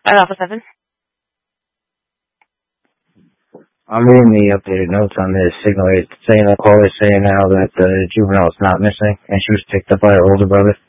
Alpha 7. I'm reading the updated notes on this signal. It's saying the call is saying now that the juvenile is not missing, and she was picked up by her older brother.